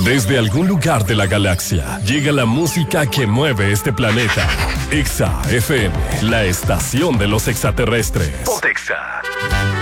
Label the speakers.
Speaker 1: Desde algún lugar de la galaxia llega la música que mueve este planeta. Exa FM, la estación de los extraterrestres. Ponte Exa.